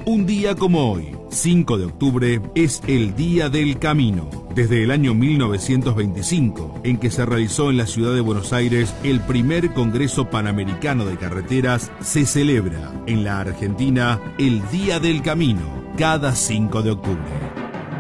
Un día como hoy, 5 de octubre, es el Día del Camino. Desde el año 1925, en que se realizó en la ciudad de Buenos Aires el primer Congreso Panamericano de Carreteras, se celebra en la Argentina el Día del Camino, cada 5 de octubre.